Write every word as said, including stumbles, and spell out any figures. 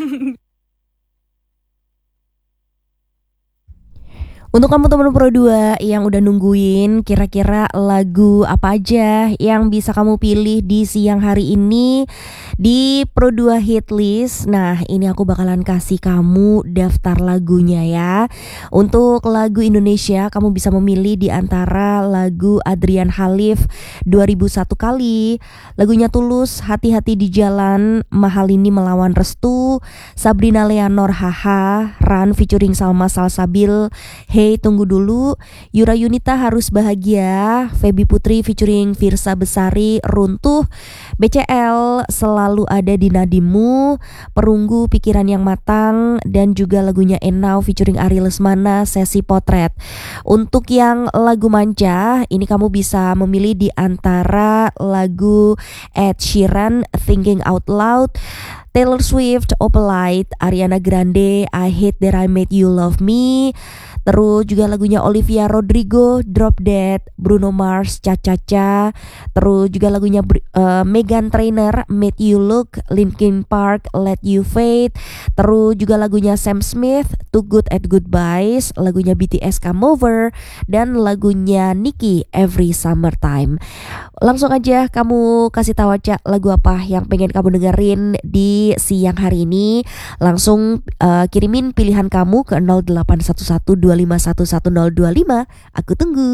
Untuk kamu teman Pro dua yang udah nungguin kira-kira lagu apa aja yang bisa kamu pilih di siang hari ini di Pro dua Hit List. Nah, ini aku bakalan kasih kamu daftar lagunya ya. Untuk lagu Indonesia kamu bisa memilih di antara lagu Adrian Khalif dua ribu satu kali, lagunya Tulus Hati-hati di Jalan, Mahal Ini Melawan Restu, Sabrina Leonor Haha, Run featuring Salma Salsabil, Hey Tunggu Dulu, Yura Yunita Harus Bahagia, Feby Putri featuring Firsa Besari, Runtuh, B C L Selalu Ada di Nadimu, Perunggu Pikiran Yang Matang, dan juga lagunya Enau featuring Ari Lesmana, Sesi Potret. Untuk yang lagu manca, ini kamu bisa memilih di antara lagu Ed Sheeran Thinking Out Loud, Taylor Swift Opalite, Ariana Grande I Hate That I Made You Love Me, terus juga lagunya Olivia Rodrigo Drop Dead, Bruno Mars Cha Cha Cha, terus juga lagunya uh, Meghan Trainor Made You Look, Linkin Park Let You Fade, terus juga lagunya Sam Smith Too Good at Goodbyes, lagunya B T S Come Over, dan lagunya Nicki Every Summertime. Langsung aja kamu kasih tahu aja lagu apa yang pengen kamu dengerin di siang hari ini. Langsung uh, kirimin pilihan kamu ke nol delapan satu satu dua lima satu satu nol dua lima. Aku tunggu.